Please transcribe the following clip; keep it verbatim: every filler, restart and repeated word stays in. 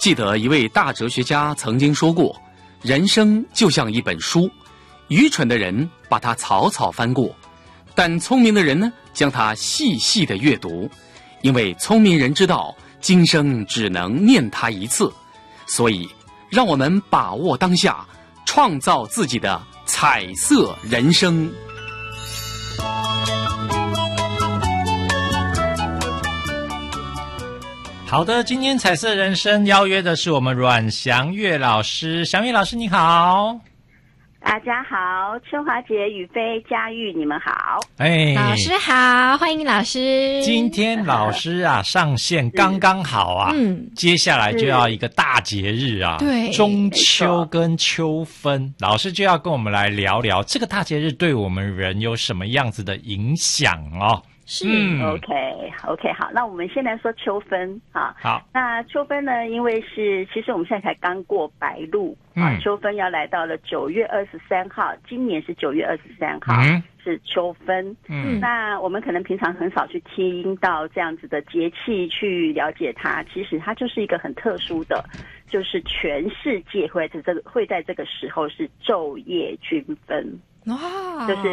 记得一位大哲学家曾经说过，人生就像一本书，愚蠢的人把它草草翻过，但聪明的人呢，将它细细的阅读，因为聪明人知道今生只能念它一次，所以让我们把握当下，创造自己的彩色人生。 好的，今天彩色人生邀约的是我们阮祥月老师。祥月老师你好。 大家好，春华姐、宇飞、佳玉，你们好。 哎， 老师好，欢迎老师。 今天老师啊上线刚刚好啊，嗯，接下来就要一个大节日啊， 对， 中秋跟秋分，老师就要跟我们来聊聊这个大节日对我们人有什么样子的影响哦。 是、 嗯、，OK OK， 好，那我们先来说秋分啊。 好， 那秋分呢，因为是其实我们现在才刚过白露、嗯、啊，秋分要来到了九月二十三号，今年是九月二十三号、嗯、是秋分。嗯，那我们可能平常很少去听到这样子的节气去了解它，其实它就是一个很特殊的，就是全世界会在这个会在这个时候是昼夜均分。 哇， 就是